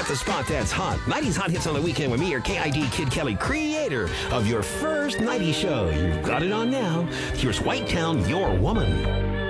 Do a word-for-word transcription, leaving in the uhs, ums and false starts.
got the spot that's hot. nineties Hot Hits on the Weekend with me, your K I D Kid Kelly, creator of your first nineties show. You've got it on now. Here's White Town, Your Woman.